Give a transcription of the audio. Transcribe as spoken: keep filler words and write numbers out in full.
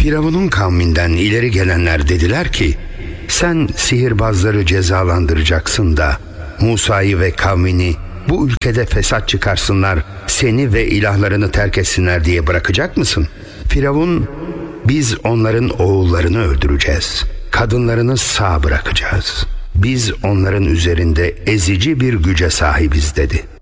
Firavun'un kavminden ileri gelenler dediler ki, sen sihirbazları cezalandıracaksın da Musa'yı ve kavmini bu ülkede fesat çıkarsınlar, seni ve ilahlarını terk etsinler diye bırakacak mısın? Firavun, biz onların oğullarını öldüreceğiz, kadınlarını sağ bırakacağız. Biz onların üzerinde ezici bir güce sahibiz dedi.